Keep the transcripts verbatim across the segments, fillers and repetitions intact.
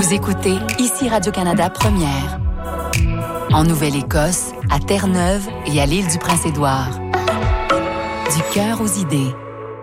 Vous écoutez ici Radio-Canada Première. En Nouvelle-Écosse, à Terre-Neuve et à l'île du Prince-Édouard. Du cœur aux idées.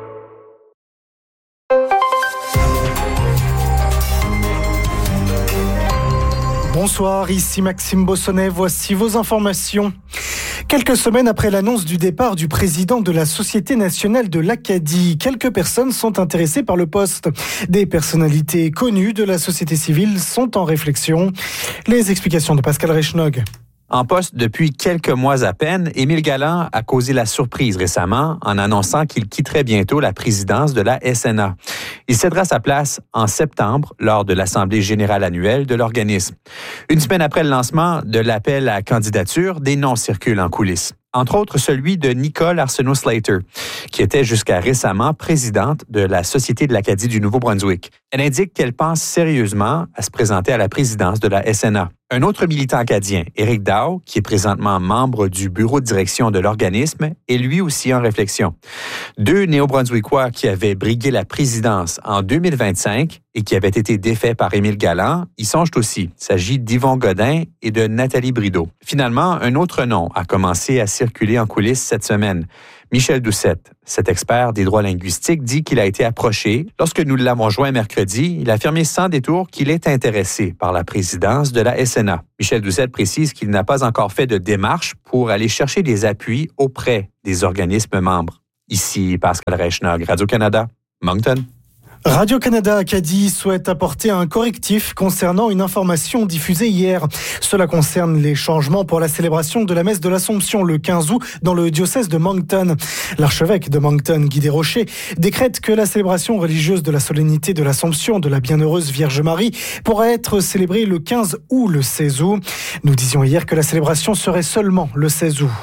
Bonsoir, ici Maxime Bossonnet, voici vos informations. Quelques semaines après l'annonce du départ du président de la Société nationale de l'Acadie, quelques personnes sont intéressées par le poste. Des personnalités connues de la société civile sont en réflexion. Les explications de Pascal Reichnog. En poste depuis quelques mois à peine, Émile Galland a causé la surprise récemment en annonçant qu'il quitterait bientôt la présidence de la S N A. Il cédera sa place en septembre lors de l'Assemblée générale annuelle de l'organisme. Une semaine après le lancement de l'appel à candidature, des noms circulent en coulisses. Entre autres celui de Nicole Arsenault-Slater, qui était jusqu'à récemment présidente de la Société de l'Acadie du Nouveau-Brunswick. Elle indique qu'elle pense sérieusement à se présenter à la présidence de la S N A. Un autre militant acadien, Éric Dow, qui est présentement membre du bureau de direction de l'organisme, est lui aussi en réflexion. Deux néo-brunswickois qui avaient brigué la présidence en deux mille vingt-cinq et qui avaient été défaits par Émile Galland y songent aussi. Il s'agit d'Yvon Godin et de Nathalie Brideau. Finalement, un autre nom a commencé à circuler en coulisses cette semaine. Michel Doucette, cet expert des droits linguistiques, dit qu'il a été approché. Lorsque nous l'avons joint mercredi, il a affirmé sans détour qu'il est intéressé par la présidence de la S N A. Michel Doucette précise qu'il n'a pas encore fait de démarche pour aller chercher des appuis auprès des organismes membres. Ici Pascal Reichnog, Radio-Canada, Moncton. Radio-Canada Acadie souhaite apporter un correctif concernant une information diffusée hier. Cela concerne les changements pour la célébration de la messe de l'Assomption le quinze août dans le diocèse de Moncton. L'archevêque de Moncton, Guy Desrochers, décrète que la célébration religieuse de la solennité de l'Assomption de la Bienheureuse Vierge Marie pourra être célébrée le quinze ou le seize août. Nous disions hier que la célébration serait seulement le seize août.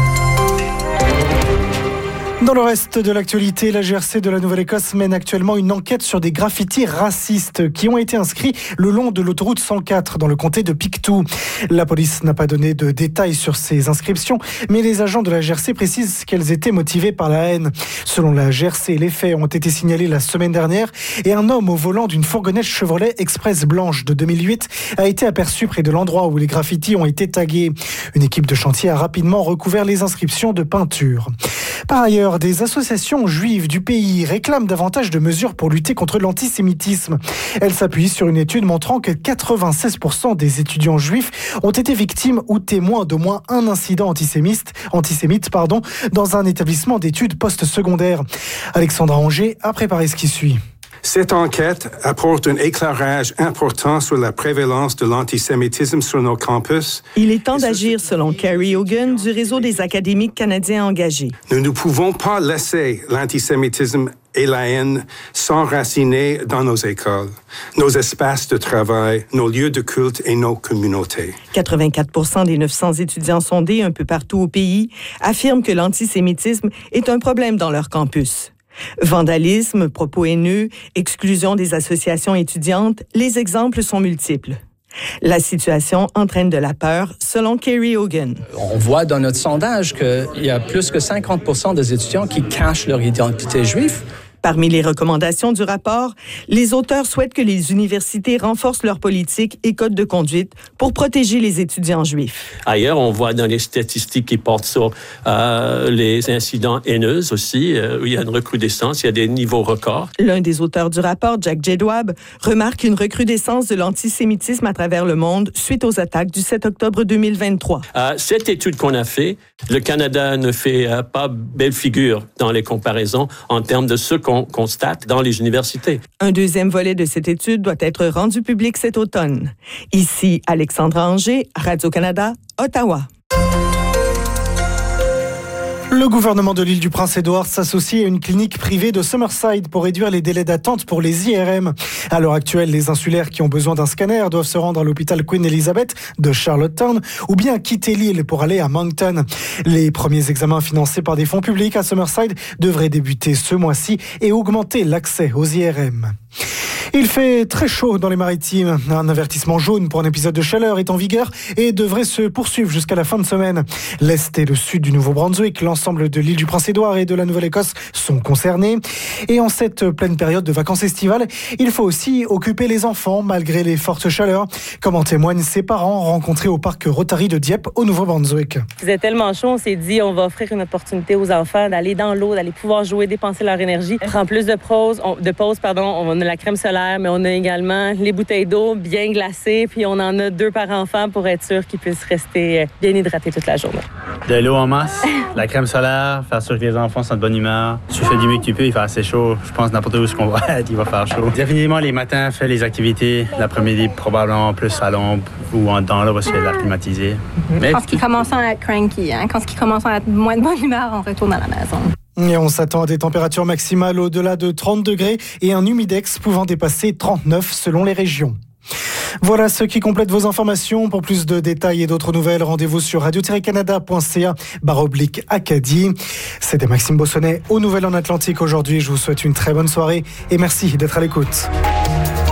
Dans le reste de l'actualité, la G R C de la Nouvelle-Écosse mène actuellement une enquête sur des graffitis racistes qui ont été inscrits le long de l'autoroute cent quatre dans le comté de Pictou. La police n'a pas donné de détails sur ces inscriptions, mais les agents de la G R C précisent qu'elles étaient motivées par la haine. Selon la G R C, les faits ont été signalés la semaine dernière et un homme au volant d'une fourgonnette Chevrolet Express blanche de deux mille huit a été aperçu près de l'endroit où les graffitis ont été tagués. Une équipe de chantier a rapidement recouvert les inscriptions de peinture. Par ailleurs, des associations juives du pays réclament davantage de mesures pour lutter contre l'antisémitisme. Elles s'appuient sur une étude montrant que quatre-vingt-seize pour cent des étudiants juifs ont été victimes ou témoins d'au moins un incident antisémite, antisémite pardon, dans un établissement d'études postsecondaires. Alexandra Anger a préparé ce qui suit. Cette enquête apporte un éclairage important sur la prévalence de l'antisémitisme sur nos campus. Il est temps d'agir, selon Carrie Hogan, du réseau des académiques canadiens engagés. Nous ne pouvons pas laisser l'antisémitisme et la haine s'enraciner dans nos écoles, nos espaces de travail, nos lieux de culte et nos communautés. quatre-vingt-quatre pour cent des neuf cents étudiants sondés un peu partout au pays affirment que l'antisémitisme est un problème dans leur campus. Vandalisme, propos haineux, exclusion des associations étudiantes, les exemples sont multiples. La situation entraîne de la peur, selon Carrie Hogan. On voit dans notre sondage qu'il y a plus que cinquante pour cent des étudiants qui cachent leur identité juive. Parmi les recommandations du rapport, les auteurs souhaitent que les universités renforcent leurs politiques et codes de conduite pour protéger les étudiants juifs. Ailleurs, on voit dans les statistiques qui portent sur euh, les incidents haineux aussi, euh, où il y a une recrudescence, il y a des niveaux records. L'un des auteurs du rapport, Jack Jedwab, remarque une recrudescence de l'antisémitisme à travers le monde suite aux attaques du sept octobre deux mille vingt-trois. Euh, cette étude qu'on a fait, le Canada ne fait euh, pas belle figure dans les comparaisons en termes de ce qu'on constate dans les universités. Un deuxième volet de cette étude doit être rendu public cet automne. Ici, Alexandra Anger, Radio-Canada, Ottawa. Le gouvernement de l'île du Prince-Édouard s'associe à une clinique privée de Summerside pour réduire les délais d'attente pour les I R M. À l'heure actuelle, les insulaires qui ont besoin d'un scanner doivent se rendre à l'hôpital Queen Elizabeth de Charlottetown ou bien quitter l'île pour aller à Moncton. Les premiers examens financés par des fonds publics à Summerside devraient débuter ce mois-ci et augmenter l'accès aux I R M. Il fait très chaud dans les Maritimes. Un avertissement jaune pour un épisode de chaleur est en vigueur et devrait se poursuivre jusqu'à la fin de semaine. L'Est et le Sud du Nouveau-Brunswick, l'ensemble de l'île du Prince-Édouard et de la Nouvelle-Écosse sont concernés. Et en cette pleine période de vacances estivales, il faut aussi occuper les enfants malgré les fortes chaleurs, comme en témoignent ses parents rencontrés au parc Rotary de Dieppe au Nouveau-Brunswick. Il faisait tellement chaud, on s'est dit on va offrir une opportunité aux enfants d'aller dans l'eau, d'aller pouvoir jouer, dépenser leur énergie. On prend plus de pause, on, de pause, pardon, on a la crème solaire, mais on a également les bouteilles d'eau bien glacées, puis on en a deux par enfant pour être sûr qu'ils puissent rester bien hydratés toute la journée. De l'eau en masse, la crème solaire, faire sûr que les enfants sont de bonne humeur. Tu fais du mieux que tu peux, il fait assez chaud. Je pense n'importe où ce qu'on va être, il va faire chaud. Définitivement, les matins, faire les activités. L'après-midi, probablement plus à l'ombre ou en dans l'eau parce qu'il y a de l'air climatisé. Mais quand ils commencent à être cranky, hein? Quand ils commencent à être moins de bonne humeur, on retourne à la maison. Et on s'attend à des températures maximales au-delà de trente degrés et un humidex pouvant dépasser trente-neuf selon les régions. Voilà ce qui complète vos informations. Pour plus de détails et d'autres nouvelles, rendez-vous sur radio tiret canada point c a barre oblique Acadie. C'était Maxime Bossonnet aux Nouvelles en Atlantique aujourd'hui. Je vous souhaite une très bonne soirée et merci d'être à l'écoute.